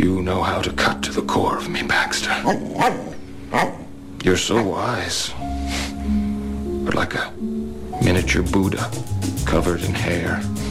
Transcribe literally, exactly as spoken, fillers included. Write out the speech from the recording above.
You know how to cut to the core of me, Baxter. You're so wise. But like a miniature Buddha covered in hair.